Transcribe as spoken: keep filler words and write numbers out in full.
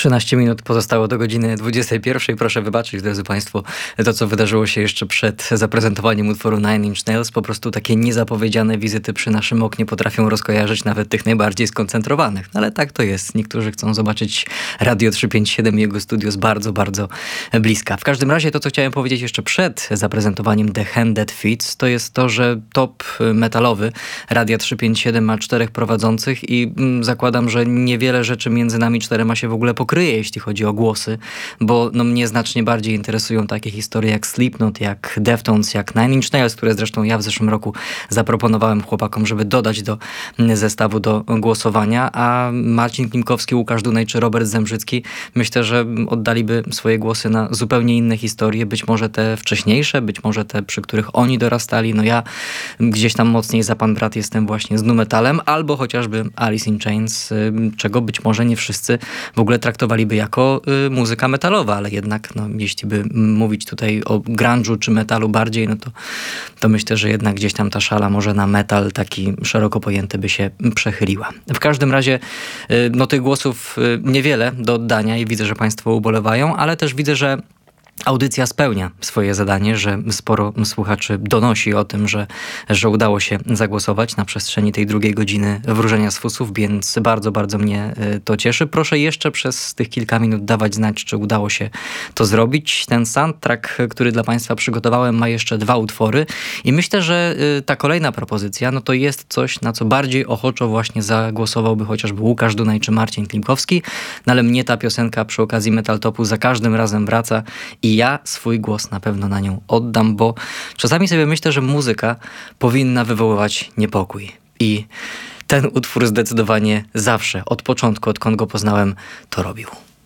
trzynaście minut pozostało do godziny dwudziestej pierwszej. Proszę wybaczyć, drodzy Państwo, to co wydarzyło się jeszcze przed zaprezentowaniem utworu Nine Inch Nails. Po prostu takie niezapowiedziane wizyty przy naszym oknie potrafią rozkojarzyć nawet tych najbardziej skoncentrowanych. No ale tak to jest. Niektórzy chcą zobaczyć Radio trzysta pięćdziesiąt siedem i jego studio z bardzo, bardzo bliska. W każdym razie to, co chciałem powiedzieć jeszcze przed zaprezentowaniem The Hand That Feeds, to jest to, że top metalowy Radia trzysta pięćdziesiąt siedem ma czterech prowadzących i mm, zakładam, że niewiele rzeczy między nami czterema się w ogóle pokryje, jeśli chodzi o głosy, bo no, mnie znacznie bardziej interesują takie historie jak Slipknot, jak Deftones, jak Nine Inch Nails, które zresztą ja w zeszłym roku zaproponowałem chłopakom, żeby dodać do zestawu do głosowania, a Marcin Klimkowski, Łukasz Dunaj czy Robert Zembrzycki myślę, że oddaliby swoje głosy na zupełnie inne historie, być może te wcześniejsze, być może te, przy których oni dorastali. No ja gdzieś tam mocniej za pan brat jestem właśnie z nu metalem, albo chociażby Alice in Chains, czego być może nie wszyscy w ogóle traktowaliby jako y, muzyka metalowa, ale jednak no, jeśli by mówić tutaj o grunge'u czy metalu bardziej, no to, to myślę, że jednak gdzieś tam ta szala może na metal taki szeroko pojęty by się przechyliła. W każdym razie y, no tych głosów y, niewiele do oddania i widzę, że Państwo ubolewają, ale też widzę, że audycja spełnia swoje zadanie, że sporo słuchaczy donosi o tym, że, że udało się zagłosować na przestrzeni tej drugiej godziny wróżenia z fusów, więc bardzo, bardzo mnie to cieszy. Proszę jeszcze przez tych kilka minut dawać znać, czy udało się to zrobić. Ten soundtrack, który dla Państwa przygotowałem, ma jeszcze dwa utwory i myślę, że ta kolejna propozycja, no to jest coś, na co bardziej ochoczo właśnie zagłosowałby chociażby Łukasz Dunaj czy Marcin Klimkowski, no ale mnie ta piosenka przy okazji Metal Topu za każdym razem wraca i ja swój głos na pewno na nią oddam, bo czasami sobie myślę, że muzyka powinna wywoływać niepokój. I ten utwór zdecydowanie zawsze, od początku, odkąd go poznałem, to robił.